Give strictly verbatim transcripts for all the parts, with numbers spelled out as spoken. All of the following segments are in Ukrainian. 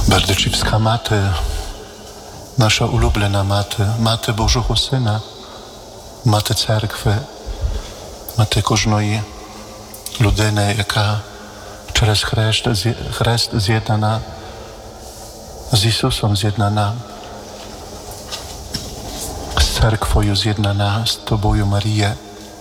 Бардичівська мати, наша улюблена мати, мати Божого Сина, мати церкви, мати кожної людини, яка через хрест, хрест з'єднана з Ісусом, з'єднана з церквою, з'єднана з Тобою, Марія.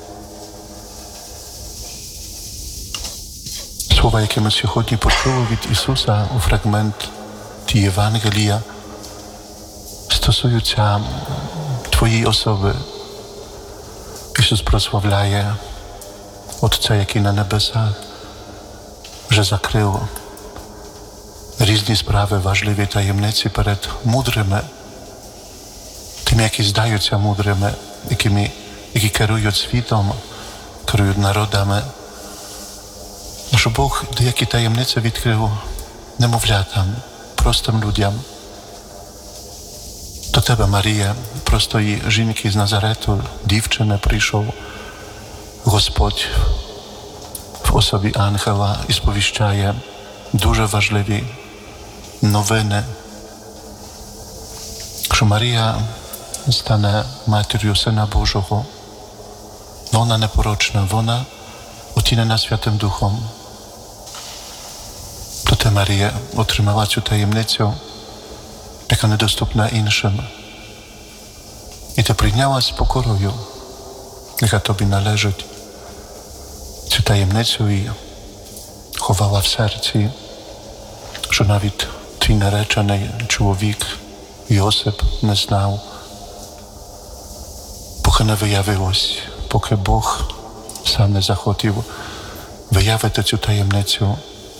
Słowa, jakie my сьогодні почули від Ісуса у фрагменті Євангелія, стосуються Твоєї особи. Ісус прославляє Отця, який на небесах вже закрив різні справи, важливі таємниці перед мудрими, тими, які здаються мудрими, якими, які керують світом, керують народами. Що Бог деякі таємниці відкрив немовлятам, простим людям. До Тебе, Марія, простої жінки з Назарету, дівчини, прийшов Господь в особі ангела і сповіщає дуже важливі новини, що Марія стане матір'ю Сина Божого. Вона непорочна, вона отінена Святим Духом. То Ти, Марія, отримала цю таємницю, яка недоступна іншим. І Ти прийняла з покорою, яка Тобі належить, цю таємницю і ховала в серці, що навіть твій наречений чоловік Йосип не знав, поки не виявилось, поки Бог сам не захотів виявити цю таємницю.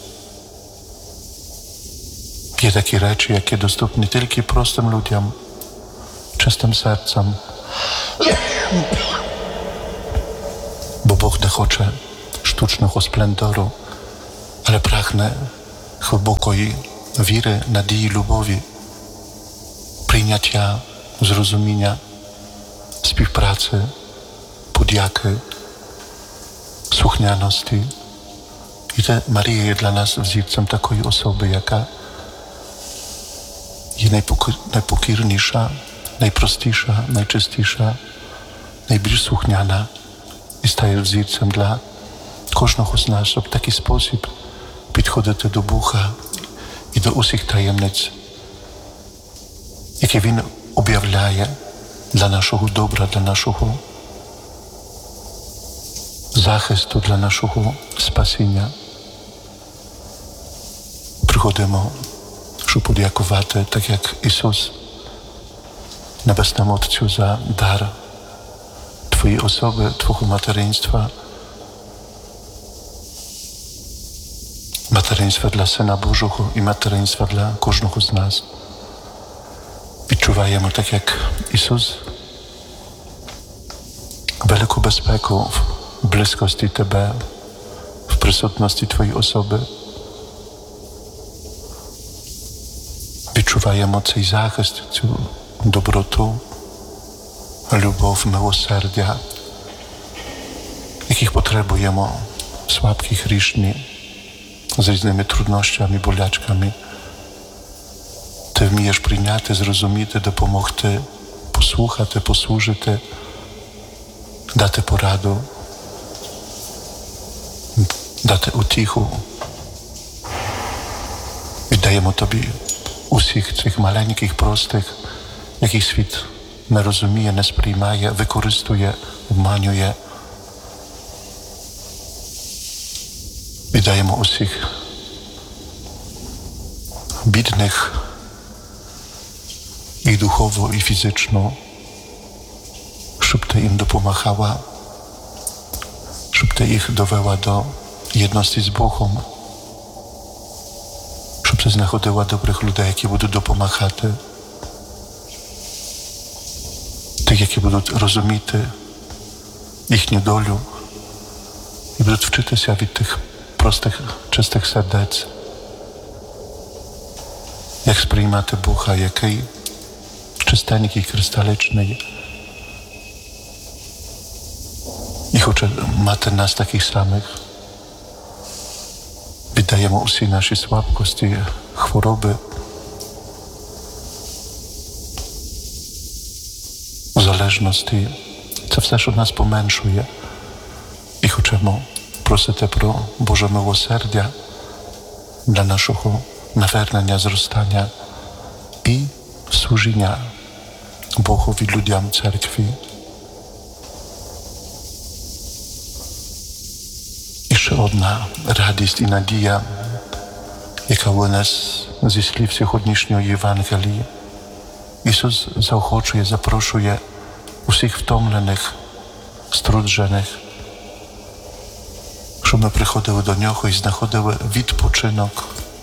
Є такі речі, які доступні тільки простим людям, чистим серцем. Бо Бог не хоче штучного сплендору, але прагне глибокої віри, надії, любові, прийняття, зрозуміння, співпраці, подяки, слухняності. І те Марія є для нас взірцем такої особи, яка є найпокір, найпокірніша, найпростіша, найчистіша, найбільш слухняна і стає взірцем для кожного з нас, щоб в такий спосіб підходити до Бога і до усіх таємниць, які Він об'являє для нашого добра, для нашого захисту, для нашого спасіння. Приходимо, щоб подякувати, так як Ісус, Небесному Отцю, за дар Твоєї особи, Твого материнства, материнства для Сина Божого і материнства для кожного з нас. Відчуваємо, так як Ісус, велику безпеку в близькості Тебе, в присутності Твоєї особи. Відчуваємо цей захист, цю доброту, любов, милосердя, яких потребуємо, слабкі, грішні, з різними труднощами, болячками. Ти вмієш прийняти, зрозуміти, допомогти, послухати, послужити, дати пораду, дати утіху. Віддаємо Тобі усіх цих маленьких, простих, яких світ не розуміє, не сприймає, використовує, обманює. Віддаємо усіх бідних і духово, і фізично, щоб Ти їм допомагала, щоб Ти їх довела до єдності з Богом, щоб Ти знаходила добрих людей, які будуть допомагати, тих, які будуть розуміти їхню долю і будуть вчитися від тих простих, чистих сердець, як сприймати Бога, який чистенький, кристалічний, і хоче мати нас таких самих. Віддаємо усі наші слабкості, хвороби, залежності. Це все, що нас поменшує. І хочемо просити про Боже милосердя для нашого навернення, зростання і служіння Богові, людям, церкві. І ще одна радість і надія, яка у нас зі слів сьогоднішнього Євангелії. Ісус заохочує, запрошує усіх втомлених, струджених, щоб ми приходили до Нього і знаходили відпочинок.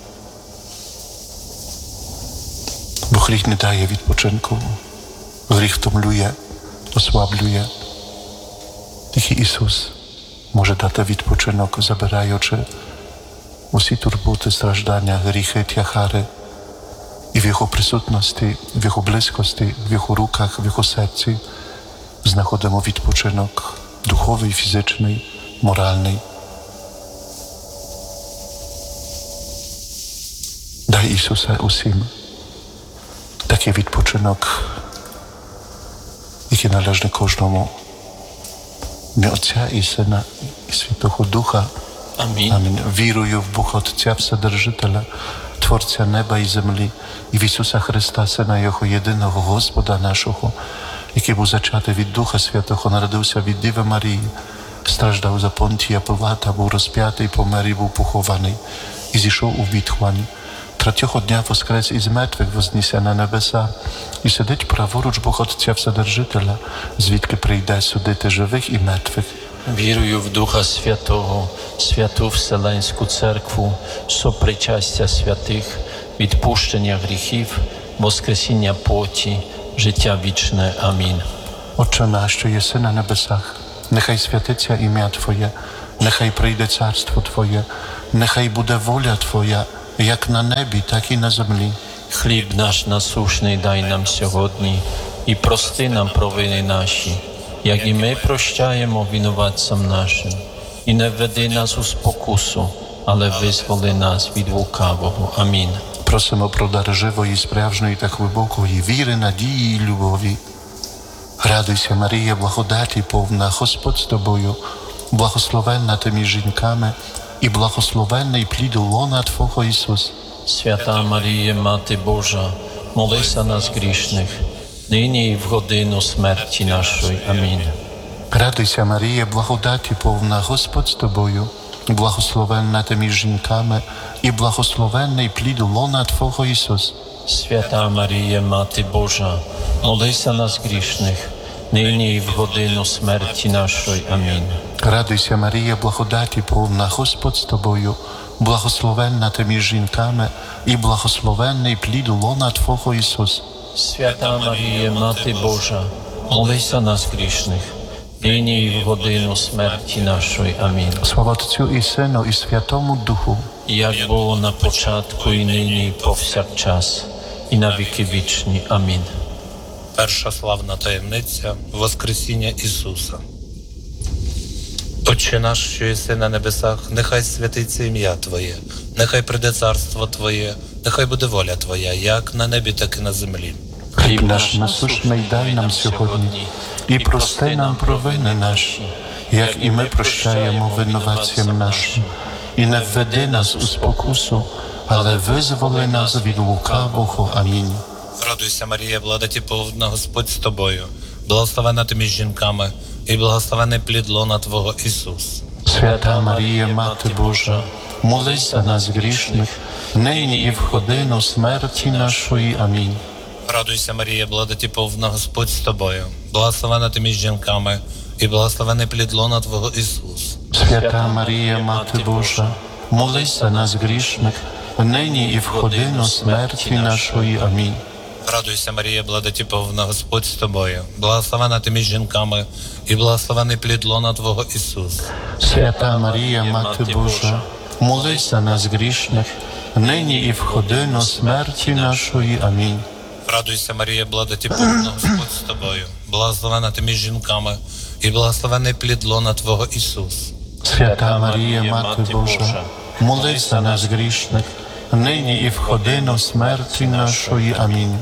Бо гріх не дає відпочинку, гріх втомлює, ослаблює. Тільки Ісус може дати відпочинок, забираючи усі турботи, страждання, гріхи, тягари. І в Його присутності, в Його близькості, в Його руках, в Його серці знаходимо відпочинок духовий, фізичний, моральний. Дай Ісусе усім такий відпочинок, який належить кожному. Ім'я Отця і Сина і Святого Духа. Амінь. Амінь. Вірую в Бога Отця Вседержителя, Творця неба і землі, і в Ісуса Христа, Сина Його єдиного, Господа нашого, який був зачатий від Духа Святого, народився від Діви Марії, страждав за Понтія Пилата, був розп'ятий, помер і був похований, і зійшов у відхвань. Третього дня воскрес із мертвих, вознісся на небеса, і сидить праворуч Бога Отця Вседержителя, звідки прийде судити живих і мертвих. Вірую в Духа Святого, Святу Вселенську Церкву, сопричастя святих, відпущення гріхів, воскресіння плоті, життя вічне. Амінь. Отче наш, що єси на небесах, нехай святиться ім'я Твоє, нехай прийде царство Твоє, нехай буде воля Твоя, як на небі, так і на землі. Хліб наш насущний дай нам сьогодні, і прости нам провини наші, як і ми прощаємо винуватцям нашим. І не введи нас у спокусу, але визволи нас від лукавого. Амінь. Просимо про дар живої, справжньої та глибокої віри, надії і любові. Радуйся, Марія, благодаті повна, Господь з тобою, благословенна ти між жінками, і благословенний плід лона Твого Ісус. Свята Марія, Мати Божа, молися нас грішних, нині і в годину смерті нашої. Амінь. Радуйся, Марія, благодаті повна, Господь з тобою, благословенна ти між жінками, і благословенний плід лона Твого Ісус. Свята Марія, Мати Божа, молися нас грішних, нині і в годину смерті нашої. Амінь. Радуйся, Марія, благодаті повна, Господь з тобою, благословенна ти між жінками, і благословенний плід лона Твого Ісус. Свята Марія, Мати Божа, молися нас грішних, нині і в годину смерті нашої. Амінь. Слава Отцю і Сину, і Святому Духу. Як було на початку, і нині, і повсякчас, і на віки вічні. Амінь. Перша славна таємниця – Воскресіння Ісуса. Отче наш, що єси на небесах, нехай святиться ім'я Твоє, нехай прийде царство Твоє, нехай буде воля Твоя, як на небі, так і на землі. Хліб наш насущний дай нам сьогодні, і прости нам провини наші, як і ми прощаємо винуватцям нашим. І не введи нас у спокусу, але визволи нас від лукавого. Амінь. Радуйся, Марія, благодаті повна, Господь з тобою, благословена ти між жінками, і благословений плід лона Твого Ісус. Свята Марія, Мати Божа, молись за нас грішних, нині і в годину смерті нашої. Амінь. Радуйся, Марія, благодаті повна, Господь з тобою, благословена ти між жінками, і благословений плід лона Твого Ісус. Свята Марія, Мати Божа, молись за нас грішних, нині і в годину смерті нашої. Амінь. Радуйся, Марія, благодаті повна, Господь з тобою, благословена ти між жінками, і благословений плід лона Твого Ісус. Свята Марія, Мати Божа, молись за нас грішних, нині і в годину смерті нашої. Амінь. Радуйся, Марія, благодаті повна, Господь з тобою, благословена ти між жінками, і благословений плід лона Твого Ісус. Свята Марія, Мати Божа, молись за нас грішних, нині і в годину смерті нашої. Амінь.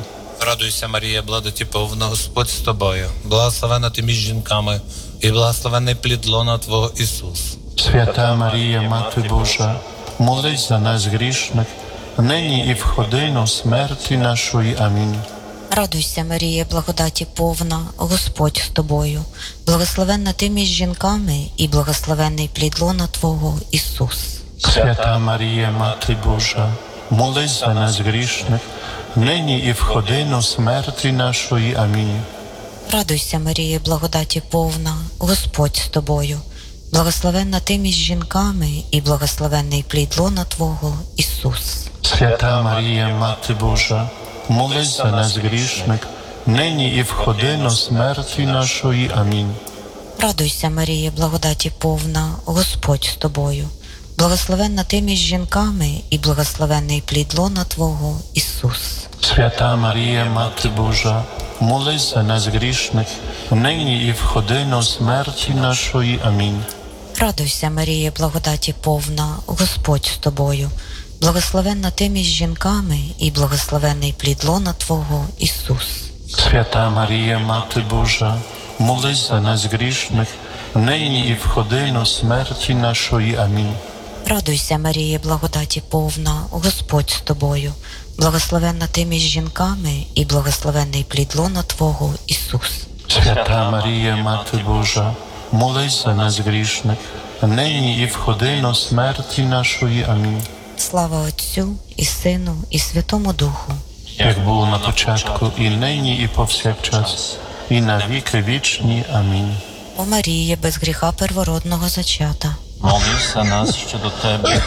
Радуйся, Марія, благодаті повна, Господь з тобою. Благословена ти між жінками, і благословений плід лона Твого Ісус. Свята Марія, Мати Божа, молись за нас грішних, нині і в годину смерті нашої. Амінь. Радуйся, Марія, благодаті повна, Господь з тобою. Благословенна ти між жінками, і благословенний плід лона Твого Ісус. Свята Марія, Мати Божа, молись за нас грішних, нині і в годину смерті нашої. Амінь. Радуйся, Марія, благодаті повна, Господь з тобою. Благословенна ти між жінками, і благословенний плід лона Твого Ісус. Свята Марія, Мати Божа, молись за нас грішних, нині і в годину смерті нашої. Амінь. Радуйся, Марія, благодаті повна, Господь з тобою. Благословенна ти між жінками, і благословенний плід лона Твого Ісус. Свята Марія, Мати Божа, молись за нас грішних, нині і в годину смерті нашої. Амінь. Радуйся, Марія, благодаті повна, Господь з тобою. Благословенна ти між жінками, і благословенний плід лона Твого Ісус. Свята Марія, Мати Божа, молись за нас грішних, нині і в годину смерті нашої. Амінь. Радуйся, Марія, благодаті повна, Господь з тобою. Благословенна ти між жінками, і благословенний плід лона Твого Ісус. Свята Марія, Мати Божа, молись за нас грішних, нині і в годину смерті нашої. Амінь. Слава Отцю і Сину, і Святому Духу. Як було на початку, і нині, і повсякчас, і на віки вічні. Амінь. О Марія, без гріха первородного зачата. Молись за нас, що до Тебе.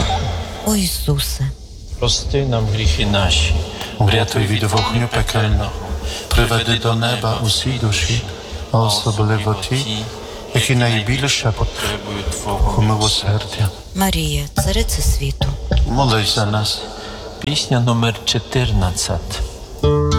О Ісусе, Прости нам гріхи наші, Врятуй від вогню пекельного, приведи до неба усі душі, а особливо ті, які найбільше потребують Твого милосердя. Марія, царице світу. Молись за нас. Пісня номер чотирнадцять.